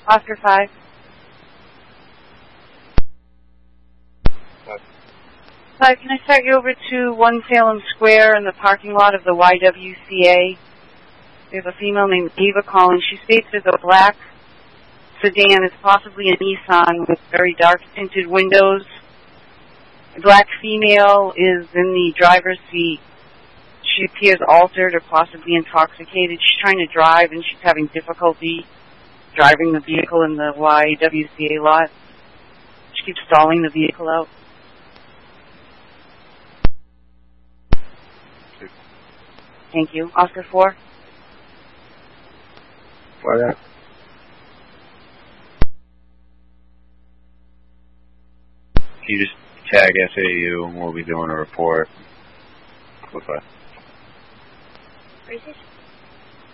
Oscar 5. Hi, can I start you over to 1 Salem Square in the parking lot of the YWCA? There's a female named Eva calling. She states there's a black sedan. It's possibly a Nissan with very dark tinted windows. A black female is in the driver's seat. She appears altered or possibly intoxicated. She's trying to drive and she's having difficulty driving the vehicle in the YWCA lot. She keeps stalling the vehicle out. Thank you. Oscar 4. Why that? You just tag FAU and we'll be doing a report. Goodbye. Where is this?